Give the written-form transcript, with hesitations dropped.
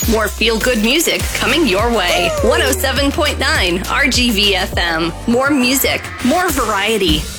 More feel-good music coming your way. 107.9 RGV FM. More music, more variety.